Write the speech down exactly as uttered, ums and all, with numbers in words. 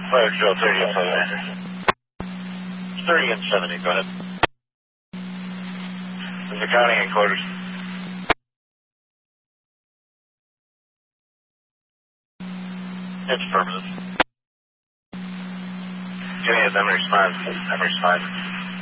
Fire Joe, thirty and seventy. thirty and seventy, go ahead. There's a county in quarters. It's affirmative. Give me a memory response. Memory response.